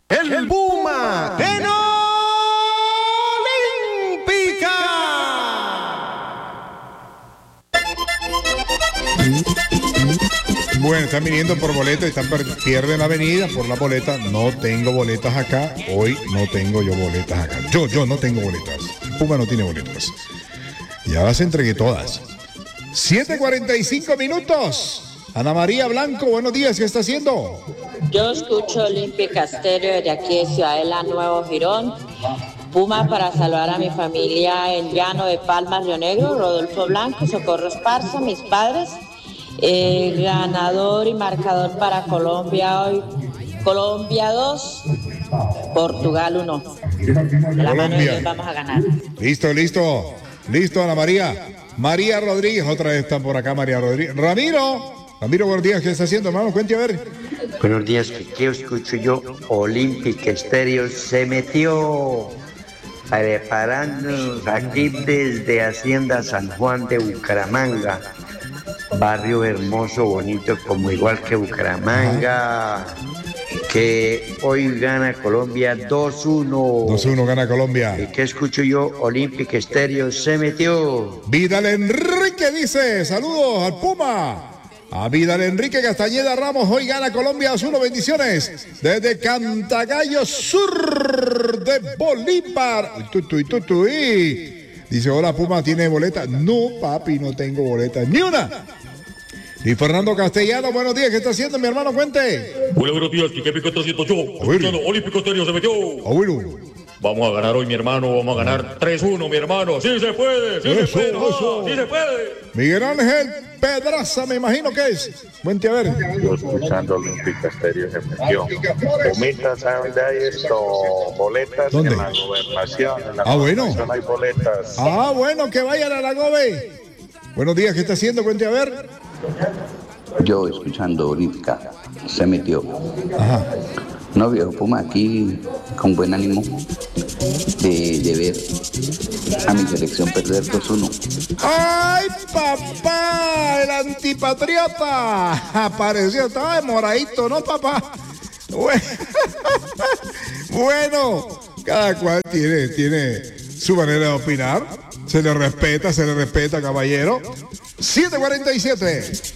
El Puma en Olímpica. Bueno, están viniendo por boletas, pierden la avenida por la boleta. No tengo boletas acá. Hoy no tengo yo boletas acá. Yo no tengo boletas. Puma no tiene boletas. Ya las entregué todas. 7:45 minutos. Ana María Blanco, buenos días. ¿Qué está haciendo? Yo escucho Olímpica Estéreo de aquí de Ciudadela, Nuevo Girón. Puma para salvar a mi familia en Llano de Palmas, Río Negro, Rodolfo Blanco, Socorro Esparza, mis padres. Ganador y marcador para Colombia hoy. Colombia 2, Portugal 1. La mano de Dios, vamos a ganar. Listo, Ana María. María Rodríguez, otra vez están por acá, María Rodríguez. Ramiro, buenos días, ¿qué está haciendo, hermano? Cuente a ver. Buenos días, ¿qué escucho yo? Olímpica Estéreo se metió preparándonos aquí desde Hacienda San Juan de Bucaramanga. Barrio hermoso, bonito, como igual que Bucaramanga, que hoy gana Colombia 2-1. 2-1 gana Colombia. ¿Y qué escucho yo? Olímpica Estéreo se metió. Vidal Enrique dice, saludos al Puma. A Vidal Enrique Castañeda Ramos, hoy gana Colombia 2-1, bendiciones. Desde Cantagallo Sur de Bolívar. Dice, hola Puma, ¿tiene boleta? No, papi, no tengo boleta, ni una. Y Fernando Castellano, buenos días, ¿qué está haciendo mi hermano? Cuente. Hola, buenos días, ¿qué pico está haciendo yo? Escuchando Olímpico Estéreo se metió. Vamos a ganar hoy, mi hermano, vamos a ganar 3-1, mi hermano. ¡Sí se puede! ¡Sí se puede! ¡Sí se puede! Miguel Ángel Pedraza, me imagino que es. Cuente a ver. Yo escuchando Olímpica Estéreo se metió. Pumitas, ¿dónde hay esto? Boletas. ¿Dónde? En la gobernación. En la bueno. gobernación hay boletas. Bueno, que vayan a la gobe. Buenos días, ¿qué está haciendo? Cuente a ver. Yo escuchando Olímpica se metió. Ajá. No, viejo Puma, aquí con buen ánimo de ver a mi selección perder 2-1. ¡Ay, papá! El antipatriota apareció, estaba demoradito, ¿no, papá? Bueno, cada cual tiene su manera de opinar. Se le respeta, caballero. 7:47.